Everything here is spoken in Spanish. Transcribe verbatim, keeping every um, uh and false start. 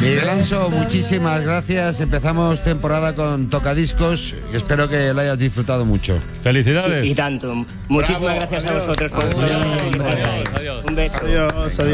Miguel Anso, muchísimas gracias. Empezamos temporada con Tocadiscos y espero que lo hayas disfrutado mucho. Felicidades. Sí, y tanto. Muchísimas Bravo, gracias adiós. a vosotros por todo. Adiós, adiós, adiós. Un beso. Adiós, adiós.